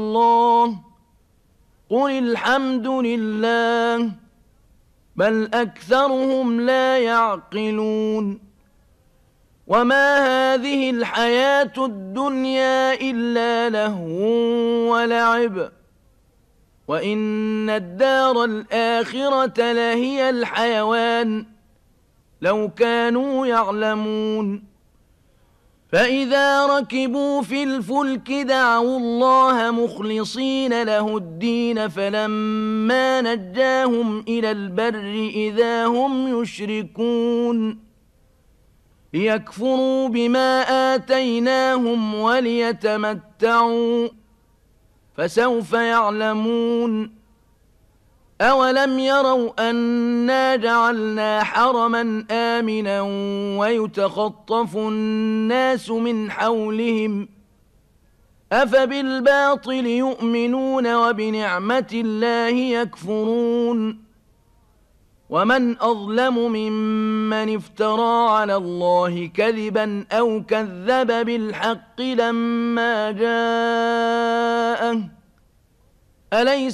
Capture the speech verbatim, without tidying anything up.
الله قل الحمد لله بل أكثرهم لا يعقلون وما هذه الحياة الدنيا إلا لهو ولعب وإن الدار الآخرة لهي الحيوان لو كانوا يعلمون فإذا ركبوا في الفلك دعوا الله مخلصين له الدين فلما نجاهم إلى البر إذا هم يشركون ليكفروا بما آتيناهم وليتمتعوا فسوف يعلمون أولم يروا أنا جعلنا حرما آمنا ويتخطف الناس من حولهم أفبالباطل يؤمنون وبنعمة الله يكفرون ومن أظلم ممن افترى على الله كذبا أو كذب بالحق لما جاءه أليس